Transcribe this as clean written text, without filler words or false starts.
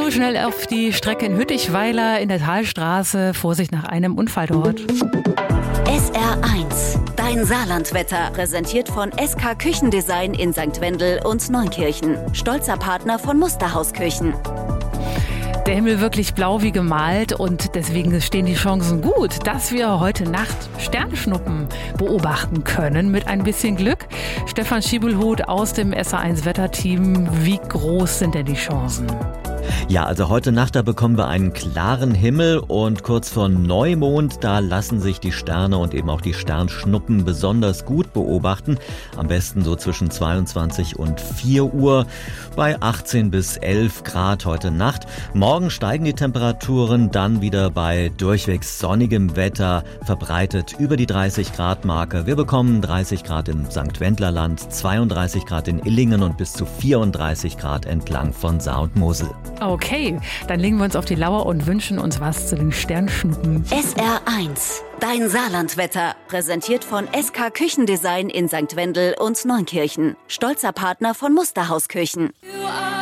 So, schnell auf die Strecke in Hüttichweiler in der Talstraße. Vorsicht nach einem Unfall dort. SR1, dein Saarlandwetter, präsentiert von SK Küchendesign in St. Wendel und Neunkirchen. Stolzer Partner von Musterhausküchen. Der Himmel wirklich blau wie gemalt und deswegen stehen die Chancen gut, dass wir heute Nacht Sternschnuppen beobachten können mit ein bisschen Glück. Stefan Schiebelhut aus dem SA1 Wetterteam. Wie groß sind denn die Chancen? Ja, also heute Nacht, da bekommen wir einen klaren Himmel und kurz vor Neumond, da lassen sich die Sterne und eben auch die Sternschnuppen besonders gut beobachten. Am besten so zwischen 22 und 4 Uhr bei 18 bis 11 Grad heute Nacht. Morgen steigen die Temperaturen dann wieder bei durchwegs sonnigem Wetter, verbreitet über die 30 Grad Marke. Wir bekommen 30 Grad im St. Wendlerland, 32 Grad in Illingen und bis zu 34 Grad entlang von Saar und Mosel. Okay, dann legen wir uns auf die Lauer und wünschen uns was zu den Sternschnuppen. SR1, dein Saarlandwetter, präsentiert von SK Küchendesign in St. Wendel und Neunkirchen. Stolzer Partner von Musterhausküchen.